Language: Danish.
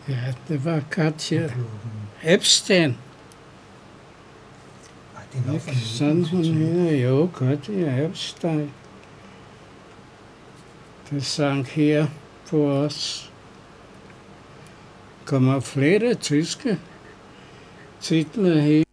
Ja, det var Katja Epstein. Nej, det er nok fra Ikke sådan hun 1920. hedder? Jo, Katja Epstein. Det sang her på os. Kommer flere tyske titler her.